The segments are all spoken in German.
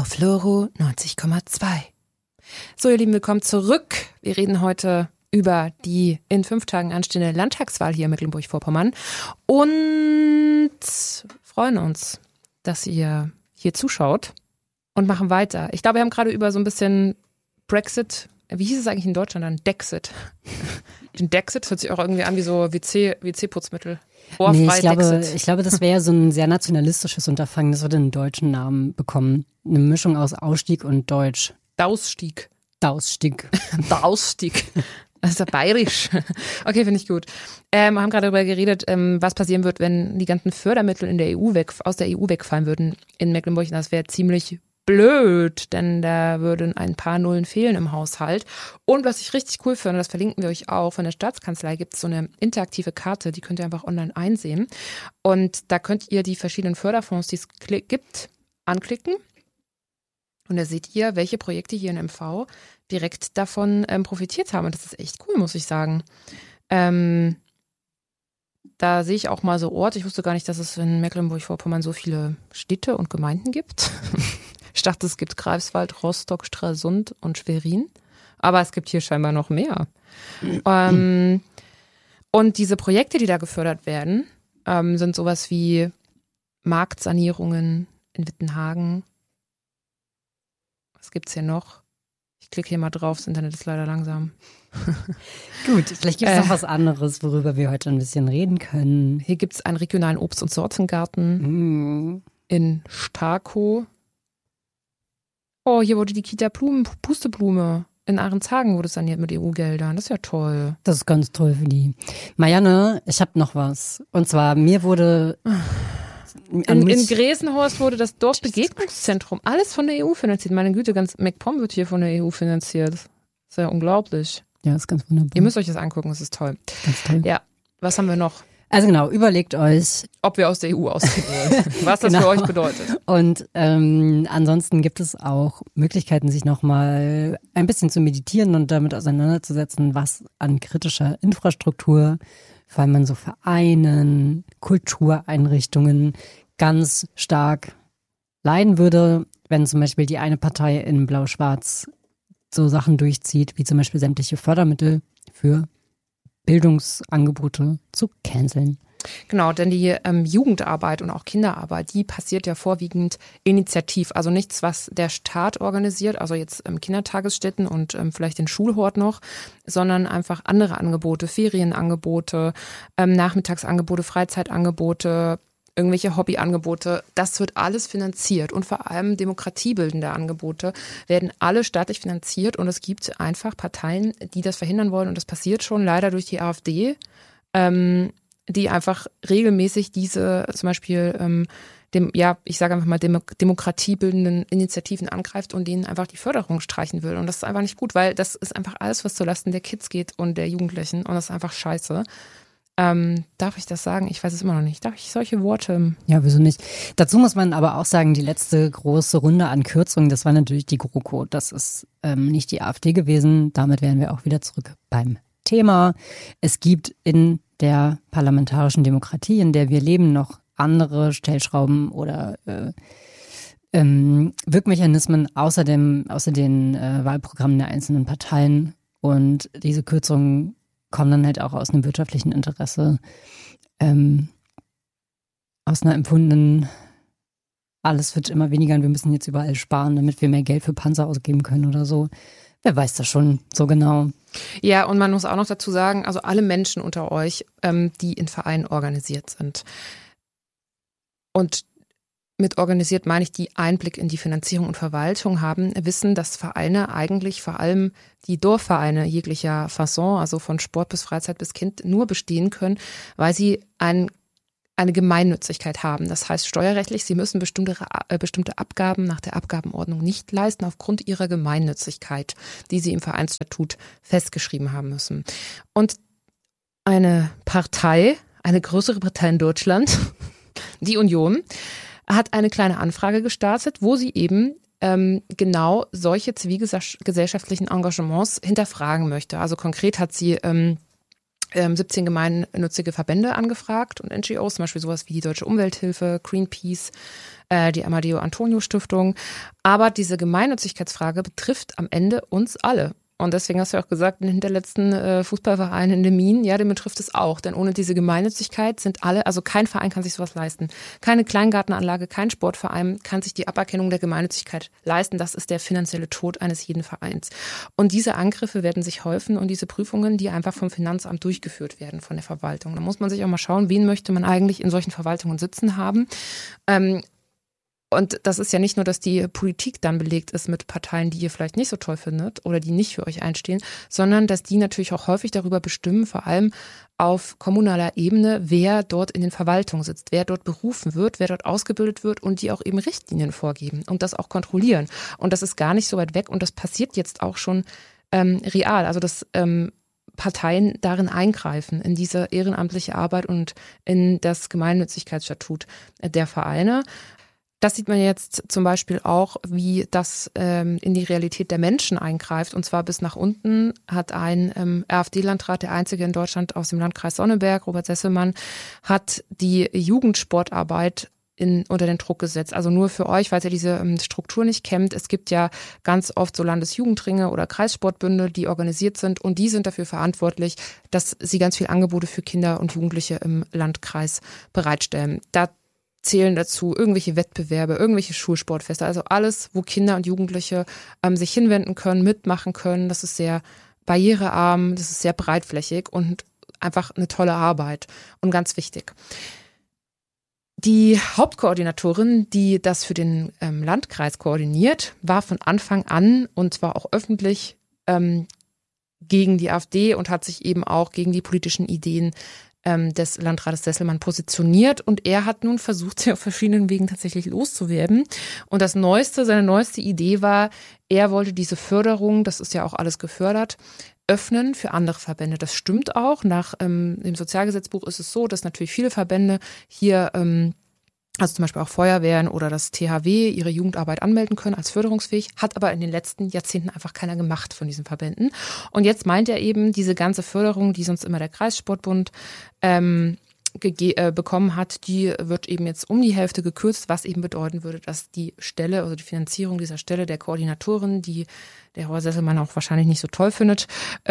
auf Loro 90,2. So, ihr Lieben, willkommen zurück. Wir reden heute über die in 5 Tagen anstehende Landtagswahl hier in Mecklenburg-Vorpommern und freuen uns, dass ihr hier zuschaut und machen weiter. Ich glaube, wir haben gerade über so ein bisschen Brexit, wie hieß es eigentlich in Deutschland dann? Dexit. Den Dexit hört sich auch irgendwie an wie so WC-Putzmittel. Ich glaube, das wäre so ein sehr nationalistisches Unterfangen. Das würde einen deutschen Namen bekommen. Eine Mischung aus Ausstieg und Deutsch. Dausstieg. Dausstieg. Dausstieg. Das ist ja bayerisch. Okay, finde ich gut. Wir haben gerade darüber geredet, was passieren wird, wenn die ganzen Fördermittel in der aus der EU wegfallen würden in Mecklenburg. Das wäre ziemlich blöd, denn da würden ein paar Nullen fehlen im Haushalt. Und was ich richtig cool finde, das verlinken wir euch auch, von der Staatskanzlei gibt es so eine interaktive Karte, die könnt ihr einfach online einsehen. Und da könnt ihr die verschiedenen Förderfonds, die es gibt, anklicken. Und da seht ihr, welche Projekte hier in MV direkt davon profitiert haben. Und das ist echt cool, muss ich sagen. Da sehe ich auch mal so Orte. Ich wusste gar nicht, dass es in Mecklenburg-Vorpommern so viele Städte und Gemeinden gibt. Ich dachte, es gibt Greifswald, Rostock, Stralsund und Schwerin. Aber es gibt hier scheinbar noch mehr. Und diese Projekte, die da gefördert werden, sind sowas wie Marktsanierungen in Wittenhagen. Was gibt's hier noch? Ich klicke hier mal drauf, das Internet ist leider langsam. Gut, vielleicht gibt es noch was anderes, worüber wir heute ein bisschen reden können. Hier gibt es einen regionalen Obst- und Sortengarten in Starkow. Oh, hier wurde die Kita Pusteblume in Ahrenshagen wurde saniert mit EU-Geldern. Das ist ja toll. Das ist ganz toll für die. Marianne, ich habe noch was. Und zwar, mir wurde... In Gresenhorst wurde das Dorfbegegnungszentrum, alles von der EU finanziert. Meine Güte, ganz MacPom wird hier von der EU finanziert. Das ist ja unglaublich. Ja, ist ganz wunderbar. Ihr müsst euch das angucken, das ist toll. Ganz toll. Ja, was haben wir noch? Also genau, überlegt euch, ob wir aus der EU austreten wollen, was das für euch bedeutet. Und ansonsten gibt es auch Möglichkeiten, sich nochmal ein bisschen zu meditieren und damit auseinanderzusetzen, was an kritischer Infrastruktur, vor allem an so Vereinen, Kultureinrichtungen ganz stark leiden würde, wenn zum Beispiel die eine Partei in Blau-Schwarz so Sachen durchzieht, wie zum Beispiel sämtliche Fördermittel für Bildungsangebote zu canceln. Genau, denn die Jugendarbeit und auch Kinderarbeit, die passiert ja vorwiegend initiativ. Also nichts, was der Staat organisiert, also jetzt Kindertagesstätten und vielleicht den Schulhort noch, sondern einfach andere Angebote, Ferienangebote, Nachmittagsangebote, Freizeitangebote, irgendwelche Hobbyangebote. Das wird alles finanziert und vor allem demokratiebildende Angebote werden alle staatlich finanziert und es gibt einfach Parteien, die das verhindern wollen und das passiert schon leider durch die AfD, die einfach regelmäßig diese zum Beispiel ich sage einfach mal demokratiebildenden Initiativen angreift und denen einfach die Förderung streichen will. Und das ist einfach nicht gut, weil das ist einfach alles, was zulasten der Kids geht und der Jugendlichen und das ist einfach scheiße. Darf ich das sagen? Ich weiß es immer noch nicht. Darf ich solche Worte? Ja, wieso nicht? Dazu muss man aber auch sagen, die letzte große Runde an Kürzungen, das war natürlich die GroKo. Das ist nicht die AfD gewesen. Damit wären wir auch wieder zurück beim Thema. Es gibt in der parlamentarischen Demokratie, in der wir leben, noch andere Stellschrauben oder Wirkmechanismen außer den Wahlprogrammen der einzelnen Parteien. Und diese Kürzungen kommen dann halt auch aus einem wirtschaftlichen Interesse, aus einer empfundenen, alles wird immer weniger und wir müssen jetzt überall sparen, damit wir mehr Geld für Panzer ausgeben können oder so. Wer weiß das schon so genau. Ja, und man muss auch noch dazu sagen, also alle Menschen unter euch, die in Vereinen organisiert sind. Und mit organisiert meine ich, die Einblick in die Finanzierung und Verwaltung haben, wissen, dass Vereine eigentlich vor allem die Dorfvereine jeglicher Fasson, also von Sport bis Freizeit bis Kind, nur bestehen können, weil sie eine Gemeinnützigkeit haben. Das heißt steuerrechtlich, sie müssen bestimmte Abgaben nach der Abgabenordnung nicht leisten aufgrund ihrer Gemeinnützigkeit, die sie im Vereinsstatut festgeschrieben haben müssen. Und eine Partei, eine größere Partei in Deutschland, die Union, hat eine kleine Anfrage gestartet, wo sie eben genau solche zivilgesellschaftlichen Engagements hinterfragen möchte. Also konkret hat sie 17 gemeinnützige Verbände angefragt und NGOs, zum Beispiel sowas wie die Deutsche Umwelthilfe, Greenpeace, die Amadeo Antonio Stiftung. Aber diese Gemeinnützigkeitsfrage betrifft am Ende uns alle. Und deswegen hast du auch gesagt, den hinterletzten Fußballverein in Demmin, ja, den betrifft es auch. Denn ohne diese Gemeinnützigkeit sind alle, also kein Verein kann sich sowas leisten. Keine Kleingartenanlage, kein Sportverein kann sich die Aberkennung der Gemeinnützigkeit leisten. Das ist der finanzielle Tod eines jeden Vereins. Und diese Angriffe werden sich häufen und diese Prüfungen, die einfach vom Finanzamt durchgeführt werden, von der Verwaltung. Da muss man sich auch mal schauen, wen möchte man eigentlich in solchen Verwaltungen sitzen haben. Und das ist ja nicht nur, dass die Politik dann belegt ist mit Parteien, die ihr vielleicht nicht so toll findet oder die nicht für euch einstehen, sondern dass die natürlich auch häufig darüber bestimmen, vor allem auf kommunaler Ebene, wer dort in den Verwaltungen sitzt, wer dort berufen wird, wer dort ausgebildet wird und die auch eben Richtlinien vorgeben und das auch kontrollieren. Und das ist gar nicht so weit weg und das passiert jetzt auch schon real. Also dass Parteien darin eingreifen, in diese ehrenamtliche Arbeit und in das Gemeinnützigkeitsstatut der Vereine. Das sieht man jetzt zum Beispiel auch, wie das in die Realität der Menschen eingreift. Und zwar bis nach unten hat ein AfD-Landrat, der einzige in Deutschland aus dem Landkreis Sonneberg, Robert Sesselmann, hat die Jugendsportarbeit unter den Druck gesetzt. Also nur für euch, falls ihr diese Struktur nicht kennt. Es gibt ja ganz oft so Landesjugendringe oder Kreissportbünde, die organisiert sind und die sind dafür verantwortlich, dass sie ganz viele Angebote für Kinder und Jugendliche im Landkreis bereitstellen. Da zählen dazu irgendwelche Wettbewerbe, irgendwelche Schulsportfeste, also alles, wo Kinder und Jugendliche sich hinwenden können, mitmachen können. Das ist sehr barrierearm, das ist sehr breitflächig und einfach eine tolle Arbeit und ganz wichtig. Die Hauptkoordinatorin, die das für den Landkreis koordiniert, war von Anfang an und zwar auch öffentlich gegen die AfD und hat sich eben auch gegen die politischen Ideen des Landrates Sesselmann positioniert und er hat nun versucht, sie auf verschiedenen Wegen tatsächlich loszuwerden. Und seine neueste Idee war, er wollte diese Förderung, das ist ja auch alles gefördert, öffnen für andere Verbände. Das stimmt auch. Nach dem Sozialgesetzbuch ist es so, dass natürlich viele Verbände hier also zum Beispiel auch Feuerwehren oder das THW ihre Jugendarbeit anmelden können als förderungsfähig, hat aber in den letzten Jahrzehnten einfach keiner gemacht von diesen Verbänden. Und jetzt meint er eben, diese ganze Förderung, die sonst immer der Kreissportbund bekommen hat, die wird eben jetzt um die Hälfte gekürzt, was eben bedeuten würde, dass die Stelle, also die Finanzierung dieser Stelle der Koordinatorin, die der Herr Sesselmann auch wahrscheinlich nicht so toll findet,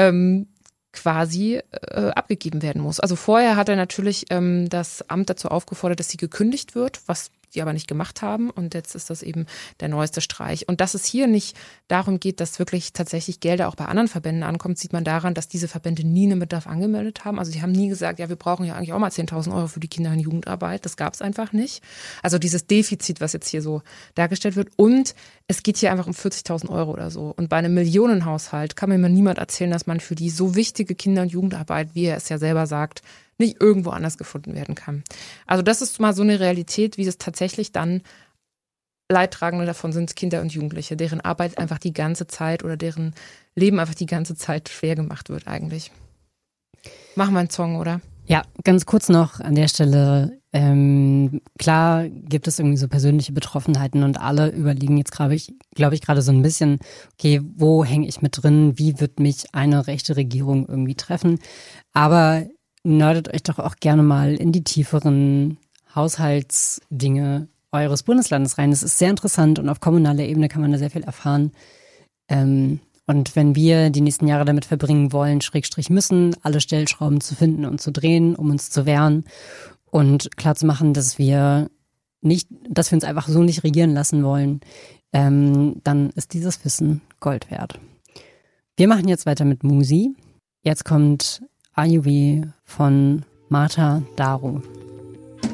quasi abgegeben werden muss. Also vorher hat er natürlich das Amt dazu aufgefordert, dass sie gekündigt wird, was die aber nicht gemacht haben. Und jetzt ist das eben der neueste Streich. Und dass es hier nicht darum geht, dass wirklich tatsächlich Gelder auch bei anderen Verbänden ankommt, sieht man daran, dass diese Verbände nie einen Bedarf angemeldet haben. Also die haben nie gesagt, ja, wir brauchen ja eigentlich auch mal 10.000 Euro für die Kinder- und Jugendarbeit. Das gab es einfach nicht. Also dieses Defizit, was jetzt hier so dargestellt wird. Und es geht hier einfach um 40.000 Euro oder so. Und bei einem Millionenhaushalt kann mir mal niemand erzählen, dass man für die so wichtige Kinder- und Jugendarbeit, wie er es ja selber sagt, nicht irgendwo anders gefunden werden kann. Also das ist mal so eine Realität, wie es tatsächlich dann Leidtragende davon sind Kinder und Jugendliche, deren Arbeit einfach die ganze Zeit oder deren Leben einfach die ganze Zeit schwer gemacht wird eigentlich. Machen wir einen Song, oder? Ja, ganz kurz noch an der Stelle. Klar gibt es irgendwie so persönliche Betroffenheiten und alle überlegen jetzt, glaube ich, gerade so ein bisschen, okay, wo hänge ich mit drin? Wie wird mich eine rechte Regierung irgendwie treffen? Aber nerdet euch doch auch gerne mal in die tieferen Haushaltsdinge eures Bundeslandes rein. Das ist sehr interessant und auf kommunaler Ebene kann man da sehr viel erfahren. Und wenn wir die nächsten Jahre damit verbringen wollen, / müssen, alle Stellschrauben zu finden und zu drehen, um uns zu wehren und klarzumachen, dass wir uns einfach so nicht regieren lassen wollen, dann ist dieses Wissen Gold wert. Wir machen jetzt weiter mit Musi. Jetzt kommt IUV von Martha Daru.